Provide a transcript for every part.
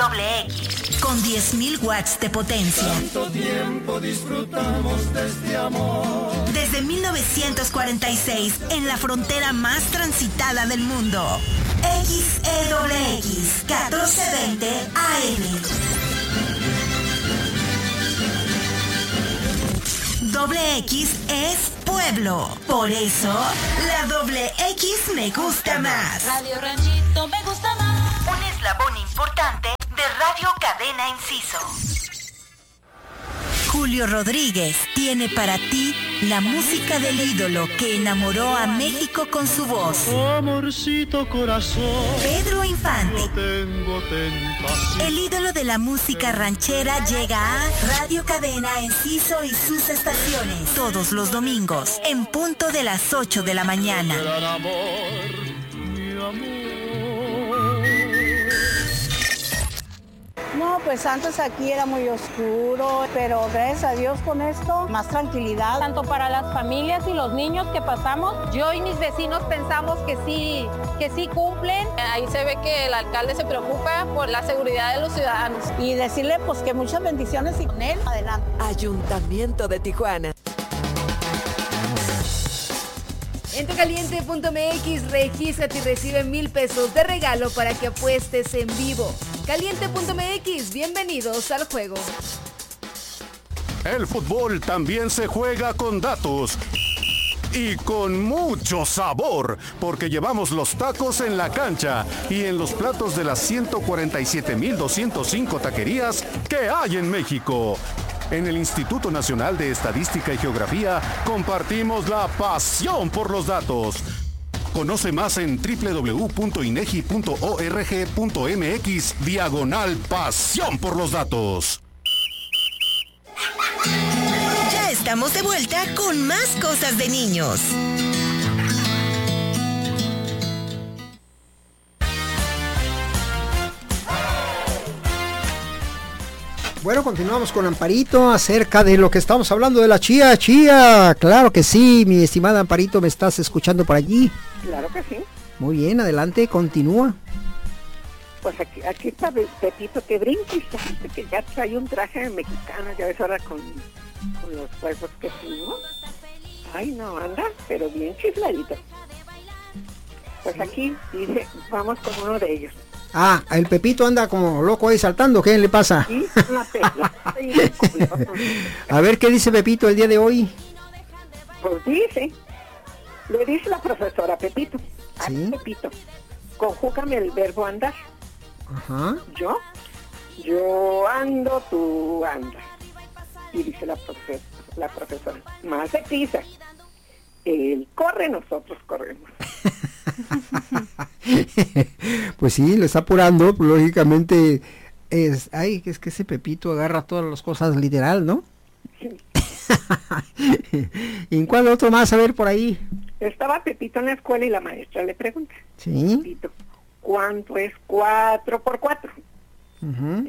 doble X, con 10.000 watts de potencia. Tanto tiempo disfrutamos de este amor. Desde 1946, en la frontera más transitada del mundo. XEWX 1420 AM. Doble X es pueblo. Por eso, la doble X me gusta más. Radio Ranchito me gusta más. Un eslabón importante de Radio Cadena Enciso. Julio Rodríguez tiene para ti la música del ídolo que enamoró a México con su voz. Amorcito corazón, Pedro Infante. yo tengo tentación. El ídolo de la música ranchera llega a Radio Cadena Enciso y sus estaciones. Todos los domingos, en punto de las 8 de la mañana. Gran amor, mi amor. No, pues antes aquí era muy oscuro, pero gracias a Dios con esto, más tranquilidad. Tanto para las familias y los niños que pasamos, yo y mis vecinos pensamos que sí cumplen. Ahí se ve que el alcalde se preocupa por la seguridad de los ciudadanos. Y decirle pues que muchas bendiciones y con él, adelante. Ayuntamiento de Tijuana. En tucaliente.mx, regístrate y recibe 1,000 pesos de regalo para que apuestes en vivo. Caliente.mx, bienvenidos al juego. El fútbol también se juega con datos y con mucho sabor, porque llevamos los tacos en la cancha y en los platos de las 147,205 taquerías que hay en México. En el Instituto Nacional de Estadística y Geografía compartimos la pasión por los datos. Conoce más en www.inegi.org.mx/pasión por los datos. Ya estamos de vuelta con más cosas de niños. Bueno, continuamos con Amparito acerca de lo que estamos hablando de la chía. Chía, claro que sí, mi estimada Amparito, ¿me estás escuchando por allí? Claro que sí. Muy bien, adelante, continúa. Pues aquí está Pepito, que brinca y sabe que ya trae un traje mexicano, ya ves ahora con los juegos que tuvimos. Ay, no, anda, pero bien chifladito. Pues aquí dice, vamos con uno de ellos. Ah, el Pepito anda como loco ahí saltando, ¿qué le pasa? Sí, A ver, ¿qué dice Pepito el día de hoy? Pues le dice la profesora, Pepito, ¿sí? Pepito, conjúgame el verbo andar. Ajá. Yo ando, tú andas. Y dice la profesora, más deprisa. Él corre, nosotros corremos. Pues sí, lo está apurando, lógicamente es que ese Pepito agarra todas las cosas literal, ¿no? Sí. ¿Y en cuál otro más? A ver, por ahí. Estaba Pepito en la escuela y la maestra le pregunta, sí, Pepito, ¿cuánto es 4 por 4? Uh-huh.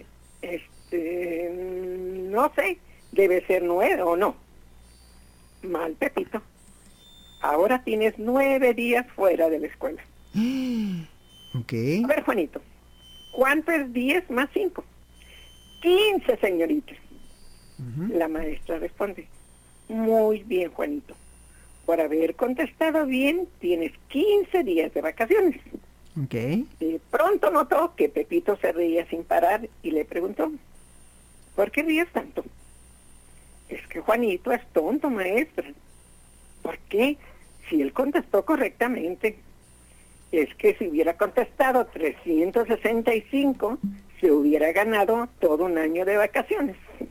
No sé, debe ser 9 o no. Mal, Pepito. Ahora tienes 9 días fuera de la escuela. Okay. A ver, Juanito, ¿cuánto es 10 más 5? 15, señorita. Uh-huh. La maestra responde, muy bien, Juanito. Por haber contestado bien, tienes 15 días de vacaciones. Okay. De pronto notó que Pepito se reía sin parar y le preguntó, ¿por qué ríes tanto? Es que Juanito es tonto, maestra. ¿Por qué? Si él contestó correctamente. Es que si hubiera contestado 365, se hubiera ganado todo un año de vacaciones.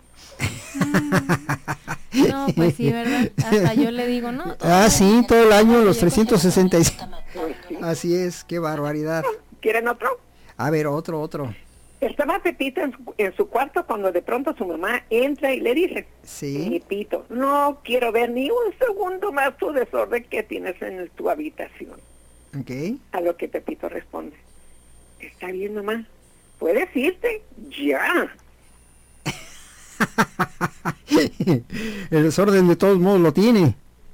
No, pues sí, ¿verdad? Hasta yo le digo, no. Sí, todo el año, los 365. Pues sí. Así es, qué barbaridad. ¿Quieren otro? A ver, otro. Estaba Pepito en su cuarto cuando de pronto su mamá entra y le dice, sí, Pepito, no quiero ver ni un segundo más tu desorden que tienes en tu habitación. Okay. A lo que Pepito responde, está bien, mamá, ¿puedes irte? Ya. El desorden de todos modos lo tiene.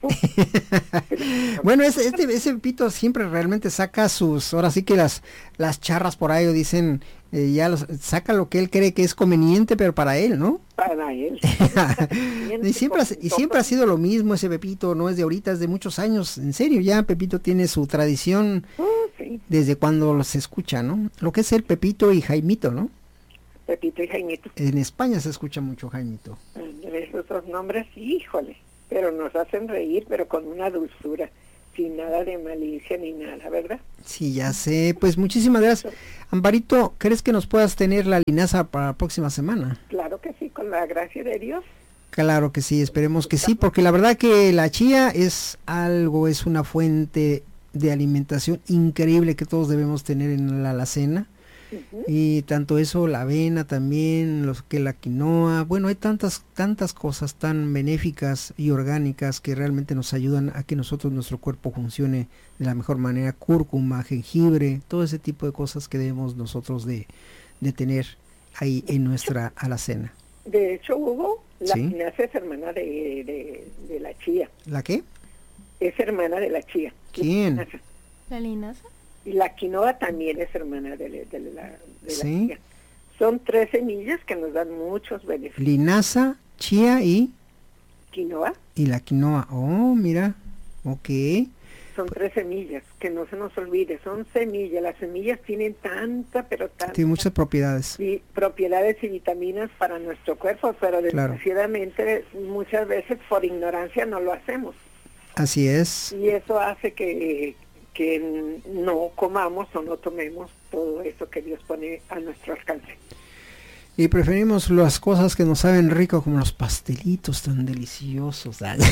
Bueno, ese Pepito siempre realmente saca sus, ahora sí que las charras por ahí, o dicen, saca lo que él cree que es conveniente, pero para él, ¿no? Para él. y siempre ha sido lo mismo ese Pepito, no es de ahorita, es de muchos años, en serio, ya Pepito tiene su tradición sí. Desde cuando se escucha, ¿no? Lo que es el Pepito y Jaimito, ¿no? Pepito y Jaimito. En España se escucha mucho Jaimito. Esos dos nombres, híjole, pero nos hacen reír, pero con una dulzura, sin nada de malicia ni nada, ¿verdad? Sí, ya sé. Pues muchísimas gracias. Amparito, ¿crees que nos puedas tener la linaza para la próxima semana? Claro que sí, con la gracia de Dios. Claro que sí, esperemos que sí, porque la verdad que la chía es una fuente de alimentación increíble que todos debemos tener en la alacena. Y tanto eso, la avena también, la quinoa, bueno, hay tantas cosas tan benéficas y orgánicas que realmente nos ayudan a que nuestro cuerpo funcione de la mejor manera. Cúrcuma, jengibre, todo ese tipo de cosas que debemos nosotros de tener ahí en nuestra alacena. De hecho, Hugo, la ¿Sí? linaza es hermana de la chía. ¿La qué? Es hermana de la chía. ¿Quién? ¿La linaza? Y la quinoa también es hermana de la ¿Sí? chía. Son 3 semillas que nos dan muchos beneficios. Linaza, chía y ¿Quinoa? y la quinoa. Oh, mira, ok. Son 3 semillas, que no se nos olvide, son semillas. Las semillas tienen tanta Tiene muchas propiedades. propiedades y vitaminas para nuestro cuerpo, pero desgraciadamente muchas veces por ignorancia no lo hacemos. Así es. Y eso hace que no comamos o no tomemos todo eso que Dios pone a nuestro alcance. Y preferimos las cosas que nos saben rico, como los pastelitos tan deliciosos. Hay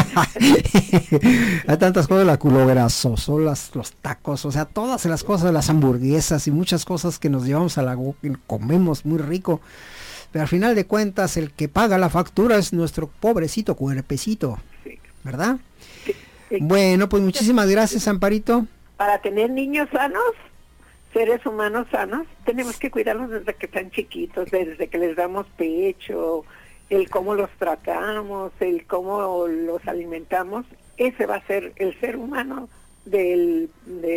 tantas cosas, la culo grasoso, los tacos, o sea, todas las cosas, las hamburguesas y muchas cosas que nos llevamos a la boca y comemos muy rico. Pero al final de cuentas, el que paga la factura es nuestro pobrecito cuerpecito, ¿verdad? Sí. Bueno, pues muchísimas gracias, Amparito. Para tener niños sanos, seres humanos sanos, tenemos que cuidarlos desde que están chiquitos, desde que les damos pecho, el cómo los tratamos, el cómo los alimentamos. Ese va a ser el ser humano de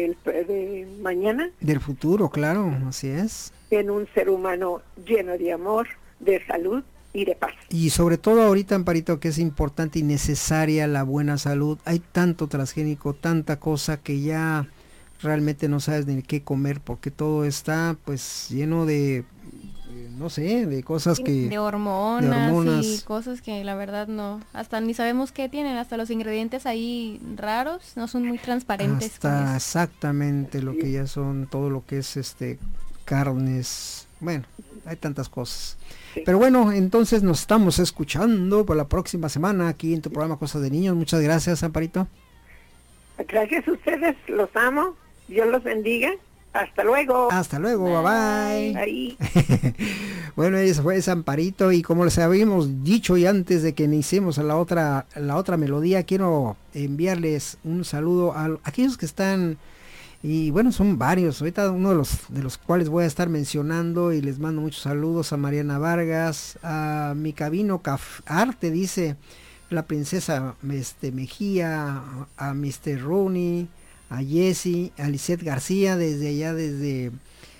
mañana. Del futuro, claro, así es. En un ser humano lleno de amor, de salud y de paz. Y sobre todo ahorita, Amparito, que es importante y necesaria la buena salud. Hay tanto transgénico, tanta cosa que ya realmente no sabes ni qué comer, porque todo está pues lleno de no sé, de cosas que de hormonas y cosas que la verdad no, hasta ni sabemos qué tienen, hasta los ingredientes ahí raros no son muy transparentes. Hasta exactamente lo que ya son, todo lo que es carnes, bueno, hay tantas cosas. Sí. Pero bueno, entonces nos estamos escuchando por la próxima semana aquí en tu programa Cosas de Niños. Muchas gracias, Amparito. Gracias a ustedes, los amo, Dios los bendiga. Hasta luego. Hasta luego, bye bye. Bye. Bueno, ese fue Amparito, y como les habíamos dicho y antes de que iniciemos la otra melodía, quiero enviarles un saludo a aquellos que están, y bueno, son varios, ahorita uno de los cuales voy a estar mencionando, y les mando muchos saludos a Mariana Vargas, a mi cabino Arte, dice la princesa Mejía, a Mr. Rooney, a Jessy, a Lisette García desde allá, desde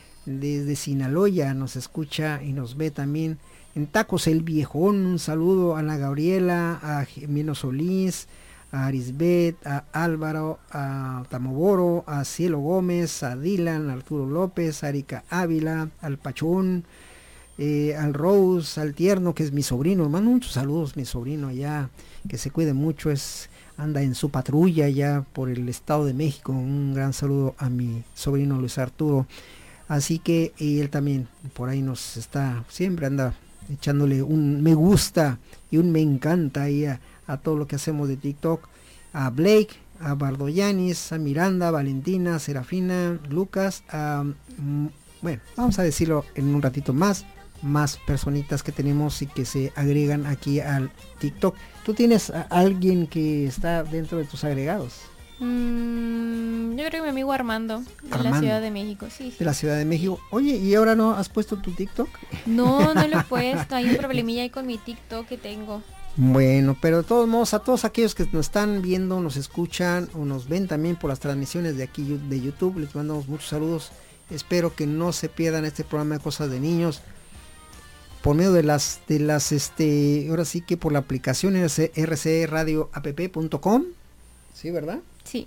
Sinaloa, nos escucha y nos ve también. En Tacos El Viejón, un saludo a Ana Gabriela, a Jimeno Solís, a Arisbet, a Álvaro, a Tamoboro, a Cielo Gómez, a Dylan, a Arturo López, a Erika Ávila, al Pachón, al Rose, al Tierno, que es mi sobrino. Mando muchos saludos, mi sobrino allá, que se cuide mucho, anda en su patrulla ya por el Estado de México. Un gran saludo a mi sobrino Luis Arturo. Así que y él también por ahí nos está, siempre anda echándole un me gusta y un me encanta ahí a todo lo que hacemos de TikTok. A Blake, a Bardoyanis, a Miranda, Valentina, Serafina, Lucas, bueno, vamos a decirlo en un ratito más personitas que tenemos y que se agregan aquí al TikTok. ¿Tú tienes a alguien que está dentro de tus agregados? Yo creo que mi amigo Armando, de la Ciudad de México, sí. De la Ciudad de México. Oye, ¿y ahora no has puesto tu TikTok? No lo he puesto, hay un problemilla ahí con mi TikTok que tengo. Bueno, pero de todos modos, a todos aquellos que nos están viendo, nos escuchan o nos ven también por las transmisiones de aquí de YouTube, les mandamos muchos saludos. Espero que no se pierdan este programa de Cosas de Niños por medio de las ahora sí que por la aplicación rceradioapp.com. ¿Sí, verdad? Sí.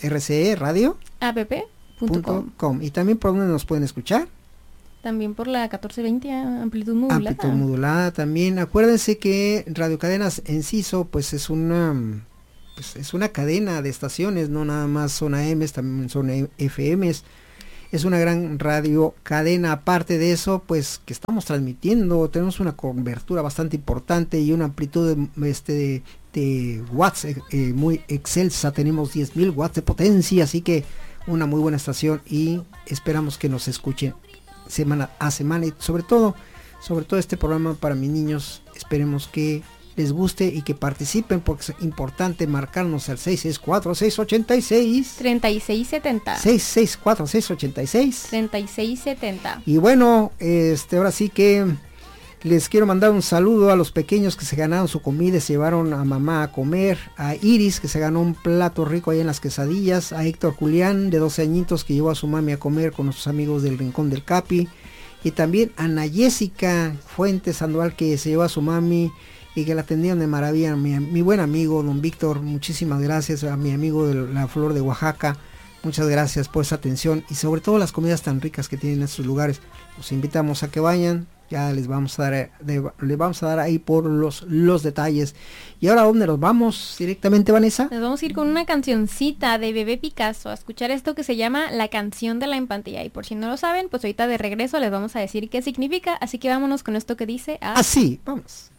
rceradioapp.com. Y también por donde nos pueden escuchar. También por la 1420 amplitud modulada. Amplitud modulada también. Acuérdense que Radio Cadenas Enciso pues es una cadena de estaciones, no nada más son AMs, también son FMs. Es una gran radio cadena. Aparte de eso, pues que estamos transmitiendo, tenemos una cobertura bastante importante y una amplitud de watts muy excelsa. Tenemos 10.000 watts de potencia, así que una muy buena estación y esperamos que nos escuchen semana a semana y sobre todo este programa para mis niños. Esperemos que les guste y que participen, porque es importante marcarnos al 664-686-3670 664-686-3670. Y bueno, ahora sí que les quiero mandar un saludo a los pequeños que se ganaron su comida, se llevaron a mamá a comer, a Iris que se ganó un plato rico ahí en las quesadillas, a Héctor Julián de 12 añitos que llevó a su mami a comer con sus amigos del Rincón del Capi, y también a Ana Jessica Fuentes Sandoval que se llevó a su mami y que la atendieron de maravilla. Mi buen amigo don Víctor, muchísimas gracias. A mi amigo de la Flor de Oaxaca, muchas gracias por esa atención y sobre todo las comidas tan ricas que tienen en estos lugares. Los invitamos a que vayan. Ya les vamos a dar ahí por los detalles. Y ahora, ¿dónde nos vamos directamente, Vanessa? Nos vamos a ir con una cancioncita de Bebé Picasso, a escuchar esto que se llama La Canción de la Empantilla. Y por si no lo saben, pues ahorita de regreso les vamos a decir qué significa. Así que vámonos con esto que dice así, vamos.